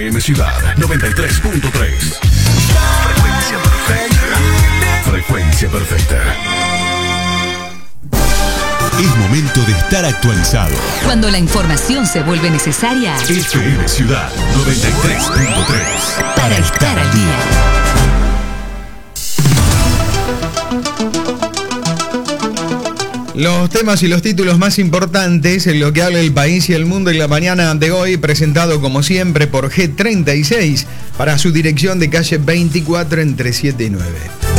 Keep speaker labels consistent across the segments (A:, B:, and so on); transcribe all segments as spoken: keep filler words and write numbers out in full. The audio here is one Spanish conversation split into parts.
A: F M Ciudad noventa y tres punto tres. Frecuencia perfecta. Frecuencia perfecta.
B: Es momento de estar actualizado.
C: Cuando la información se vuelve necesaria,
A: F M Ciudad noventa y tres punto tres.
C: Para estar al día.
D: Los temas y los títulos más importantes en lo que habla el país y el mundo en la mañana de hoy, presentado como siempre por G treinta y seis para su dirección de calle veinticuatro entre siete y nueve.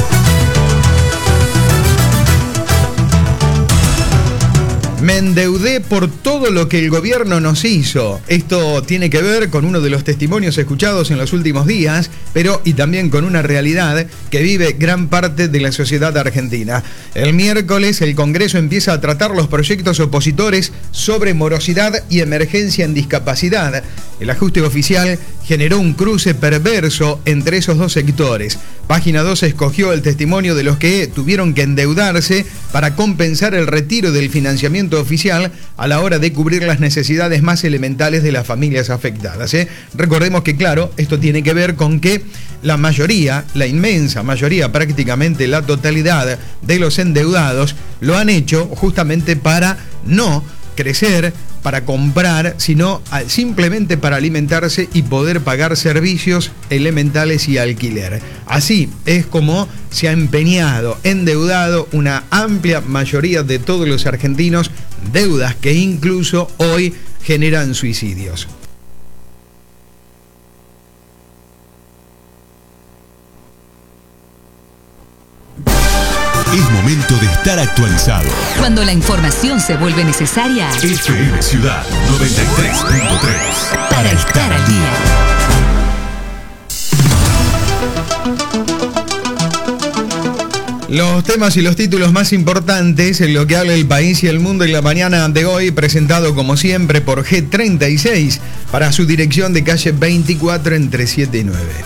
D: Me endeudé por todo lo que el gobierno nos hizo. Esto tiene que ver con uno de los testimonios escuchados en los últimos días, pero y también con una realidad que vive gran parte de la sociedad argentina. El miércoles el Congreso empieza a tratar los proyectos opositores sobre morosidad y emergencia en discapacidad. El ajuste oficial generó un cruce perverso entre esos dos sectores. Página dos escogió el testimonio de los que tuvieron que endeudarse para compensar el retiro del financiamiento oficial a la hora de cubrir las necesidades más elementales de las familias afectadas. ¿eh? Recordemos que, claro, esto tiene que ver con que la mayoría, la inmensa mayoría, prácticamente la totalidad de los endeudados lo han hecho justamente para no crecer, para comprar, sino simplemente para alimentarse y poder pagar servicios elementales y alquiler. Así es como se ha empeñado, endeudado una amplia mayoría de todos los argentinos, deudas que incluso hoy generan suicidios.
B: Es momento de estar actualizado.
C: Cuando la información se vuelve necesaria,
A: F M Ciudad noventa y tres punto tres.
C: Para estar al día.
D: Los temas y los títulos más importantes en lo que habla el país y el mundo en la mañana de hoy, presentado como siempre por G treinta y seis para su dirección de calle veinticuatro entre siete y nueve.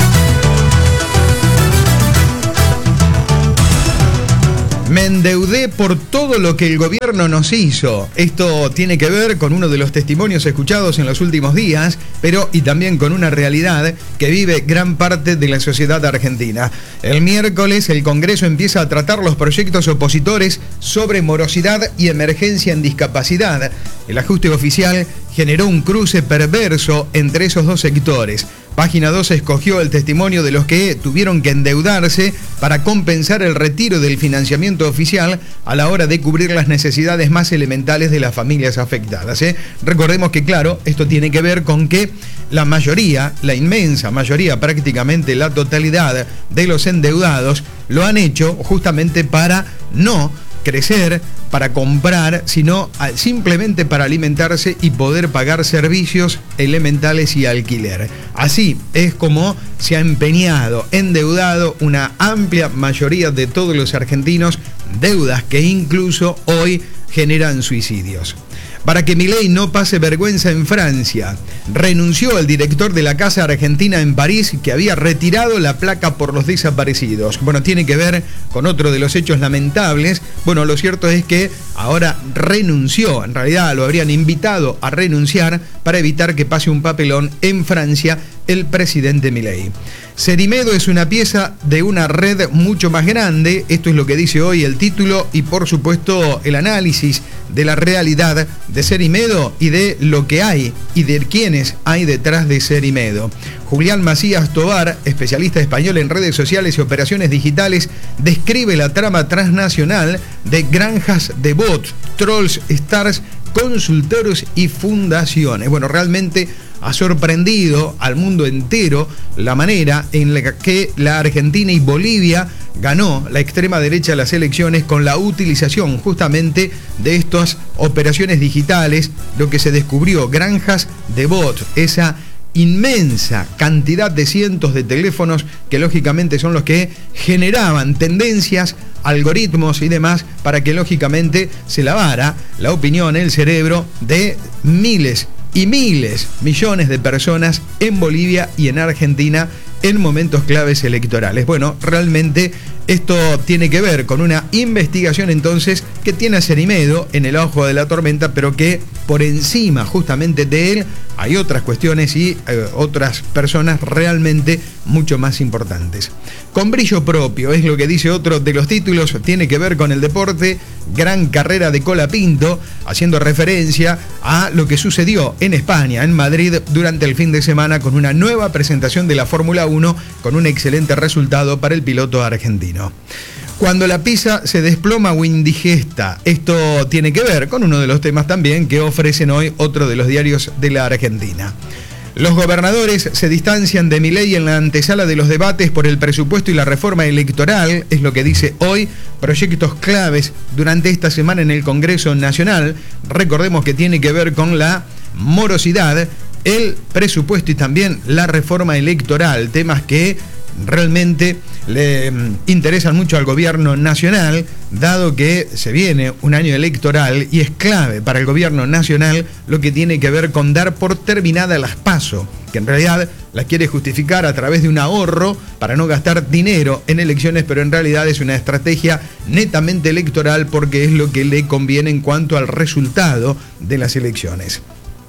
D: Me endeudé por todo lo que el gobierno nos hizo. Esto tiene que ver con uno de los testimonios escuchados en los últimos días, pero y también con una realidad que vive gran parte de la sociedad argentina. El miércoles el Congreso empieza a tratar los proyectos opositores sobre morosidad y emergencia en discapacidad. El ajuste oficial generó un cruce perverso entre esos dos sectores. Página dos escogió el testimonio de los que tuvieron que endeudarse para compensar el retiro del financiamiento oficial a la hora de cubrir las necesidades más elementales de las familias afectadas. ¿eh? Recordemos que, claro, esto tiene que ver con que la mayoría, la inmensa mayoría, prácticamente la totalidad de los endeudados lo han hecho justamente para no crecer, para comprar, sino simplemente para alimentarse y poder pagar servicios elementales y alquiler. Así es como se ha empeñado, endeudado una amplia mayoría de todos los argentinos, deudas que incluso hoy generan suicidios. Para que Milei no pase vergüenza en Francia, renunció el director de la Casa Argentina en París, que había retirado la placa por los desaparecidos. Bueno, tiene que ver con otro de los hechos lamentables. Bueno, lo cierto es que ahora renunció, en realidad lo habrían invitado a renunciar para evitar que pase un papelón en Francia el presidente Milei. Serimedo es una pieza de una red mucho más grande, esto es lo que dice hoy el título y por supuesto el análisis de la realidad de Serimedo y de lo que hay y de quiénes hay detrás de Serimedo. Julián Macías Tobar, especialista español en redes sociales y operaciones digitales, describe la trama transnacional de granjas de bots, trolls, stars, consultores y fundaciones. Bueno, realmente ha sorprendido al mundo entero la manera en la que la Argentina y Bolivia ganó la extrema derecha las elecciones con la utilización justamente de estas operaciones digitales, lo que se descubrió, granjas de bots, esa inmensa cantidad de cientos de teléfonos que lógicamente son los que generaban tendencias, algoritmos y demás para que lógicamente se lavara la opinión, el cerebro de miles y miles, millones de personas en Bolivia y en Argentina en momentos claves electorales. Bueno, realmente esto tiene que ver con una investigación entonces que tiene a Serimedo en el ojo de la tormenta, pero que por encima justamente de él hay otras cuestiones y eh, otras personas realmente mucho más importantes. Con brillo propio, es lo que dice otro de los títulos, tiene que ver con el deporte, gran carrera de Colapinto, haciendo referencia a lo que sucedió en España, en Madrid, durante el fin de semana con una nueva presentación de la Fórmula uno con un excelente resultado para el piloto argentino. Cuando la pizza se desploma o indigesta, esto tiene que ver con uno de los temas también que ofrecen hoy otro de los diarios de la Argentina. Los gobernadores se distancian de Milei en la antesala de los debates por el presupuesto y la reforma electoral, es lo que dice hoy, proyectos claves durante esta semana en el Congreso Nacional. Recordemos que tiene que ver con la morosidad, el presupuesto y también la reforma electoral, temas que realmente le interesan mucho al gobierno nacional, dado que se viene un año electoral y es clave para el gobierno nacional lo que tiene que ver con dar por terminada las PASO, que en realidad las quiere justificar a través de un ahorro para no gastar dinero en elecciones, pero en realidad es una estrategia netamente electoral porque es lo que le conviene en cuanto al resultado de las elecciones.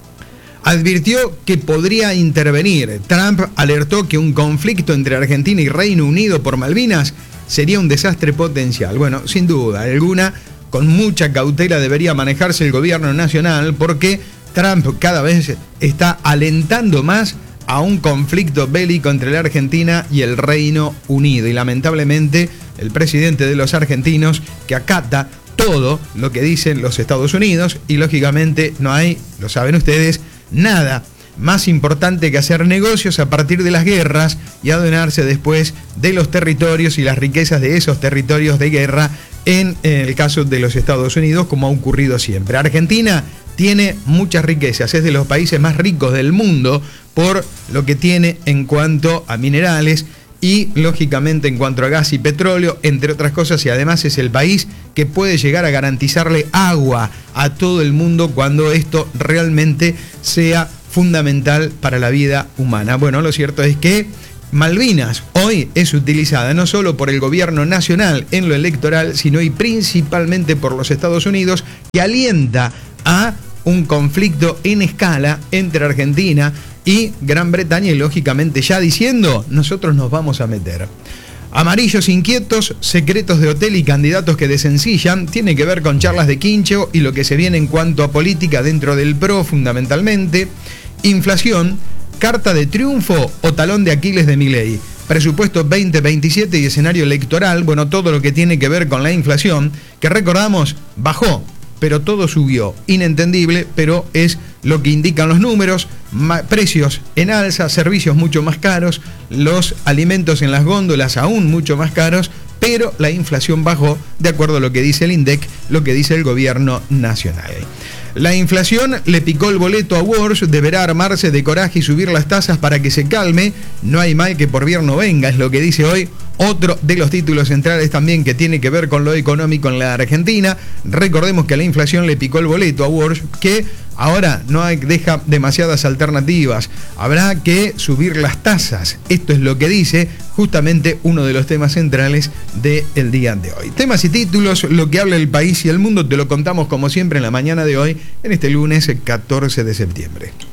D: Advirtió que podría intervenir. Trump alertó que un conflicto entre Argentina y Reino Unido por Malvinas sería un desastre potencial. Bueno, sin duda alguna, con mucha cautela debería manejarse el gobierno nacional porque Trump cada vez está alentando más a un conflicto bélico entre la Argentina y el Reino Unido. Y lamentablemente el presidente de los argentinos, que acata todo lo que dicen los Estados Unidos, y lógicamente no hay, lo saben ustedes, nada más importante que hacer negocios a partir de las guerras y adueñarse después de los territorios y las riquezas de esos territorios de guerra en, en el caso de los Estados Unidos, como ha ocurrido siempre. Argentina tiene muchas riquezas, es de los países más ricos del mundo por lo que tiene en cuanto a minerales y lógicamente en cuanto a gas y petróleo, entre otras cosas, y además es el país que puede llegar a garantizarle agua a todo el mundo cuando esto realmente sea fundamental para la vida humana. Bueno, lo cierto es que Malvinas hoy es utilizada no solo por el gobierno nacional en lo electoral, sino y principalmente por los Estados Unidos, que alienta a un conflicto en escala entre Argentina y Gran Bretaña y lógicamente ya diciendo, nosotros nos vamos a meter. Amarillos inquietos, secretos de hotel y candidatos que desencillan, tiene que ver con charlas de Quincho y lo que se viene en cuanto a política dentro del P R O fundamentalmente. Inflación, carta de triunfo o talón de Aquiles de Milei. Presupuesto veinte veintisiete y escenario electoral, bueno, todo lo que tiene que ver con la inflación, que recordamos, bajó, pero todo subió, inentendible, pero es lo que indican los números, precios en alza, servicios mucho más caros, los alimentos en las góndolas aún mucho más caros, pero la inflación bajó, de acuerdo a lo que dice el INDEC, lo que dice el gobierno nacional. La inflación le picó el boleto a Walsh, deberá armarse de coraje y subir las tasas para que se calme, no hay mal que por bien no venga, es lo que dice hoy otro de los títulos centrales también que tiene que ver con lo económico en la Argentina. Recordemos que la inflación le picó el boleto a Walsh, que ahora no hay, deja demasiadas alternativas, habrá que subir las tasas, esto es lo que dice justamente uno de los temas centrales del día de hoy. Temas y títulos, lo que habla el país y el mundo, te lo contamos como siempre en la mañana de hoy, en este lunes catorce de septiembre.